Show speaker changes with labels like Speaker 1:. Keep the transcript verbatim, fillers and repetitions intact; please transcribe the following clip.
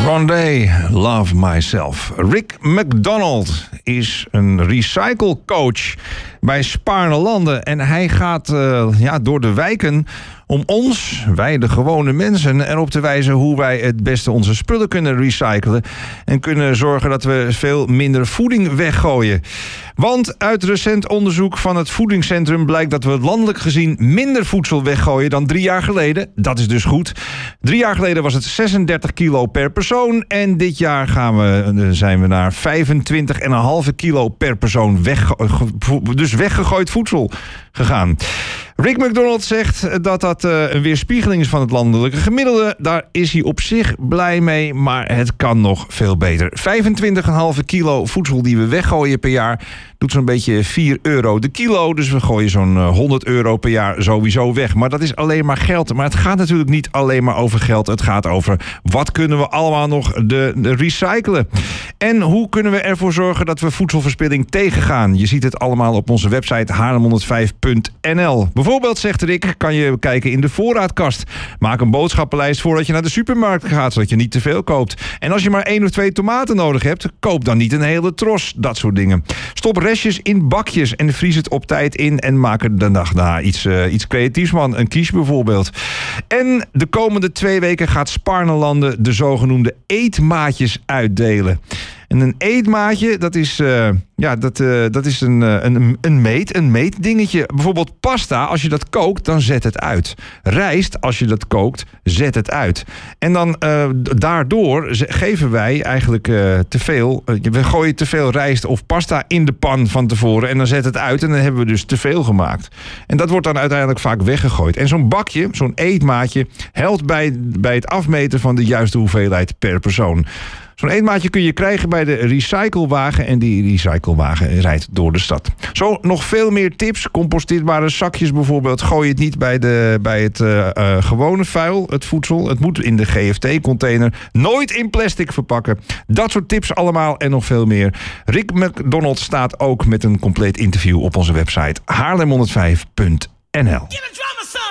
Speaker 1: One Day, Love Myself. Rick McDonald is een recyclecoach bij Spaarne-Landen. En hij gaat uh, ja, door de wijken om ons, wij de gewone mensen, erop te wijzen hoe wij het beste onze spullen kunnen recyclen. En kunnen zorgen dat we veel minder voeding weggooien. Want uit recent onderzoek van het Voedingscentrum blijkt dat we landelijk gezien minder voedsel weggooien dan drie jaar geleden. Dat is dus goed. Drie jaar geleden was het zesendertig kilo per persoon. En dit jaar gaan we, zijn we naar vijfentwintig komma vijf kilo per persoon weg, dus weggegooid voedsel gegaan. Rick McDonald zegt dat dat uh, een weerspiegeling is van het landelijke gemiddelde. Daar is hij op zich blij mee, maar het kan nog veel beter. vijfentwintig komma vijf kilo voedsel die we weggooien per jaar doet zo'n beetje vier euro de kilo. Dus we gooien zo'n honderd euro per jaar sowieso weg. Maar dat is alleen maar geld. Maar het gaat natuurlijk niet alleen maar over geld. Het gaat over wat kunnen we allemaal nog de, de recyclen. En hoe kunnen we ervoor zorgen dat we voedselverspilling tegengaan. Je ziet het allemaal op onze website haarlem honderdvijf punt n l. Bijvoorbeeld, zegt Rick, kan je kijken in de voorraadkast. Maak een boodschappenlijst voordat je naar de supermarkt gaat, zodat je niet te veel koopt. En als je maar één of twee tomaten nodig hebt, koop dan niet een hele tros. Dat soort dingen. Stop restjes in bakjes en vries het op tijd in en maak er de dag na iets, uh, iets creatiefs van. Een quiche bijvoorbeeld. En de komende twee weken gaat Spaarne-Landen de zogenoemde eetmaatjes uitdelen. En een eetmaatje, dat is, uh, ja, dat, uh, dat is een, uh, een, een meet, een meetdingetje. Bijvoorbeeld pasta, als je dat kookt, dan zet het uit. Rijst, als je dat kookt, zet het uit. En dan uh, daardoor geven wij eigenlijk uh, te veel. Uh, we gooien te veel rijst of pasta in de pan van tevoren en dan zet het uit en dan hebben we dus te veel gemaakt. En dat wordt dan uiteindelijk vaak weggegooid. En zo'n bakje, zo'n eetmaatje, helpt bij, bij het afmeten van de juiste hoeveelheid per persoon. Zo'n eetmaatje kun je krijgen bij de recyclewagen en die recyclewagen rijdt door de stad. Zo nog veel meer tips. Composteerbare zakjes bijvoorbeeld. Gooi het niet bij, de, bij het uh, uh, gewone vuil, het voedsel. Het moet in de G F T-container. Nooit in plastic verpakken. Dat soort tips allemaal en nog veel meer. Rick McDonald staat ook met een compleet interview op onze website haarlem honderdvijf punt n l.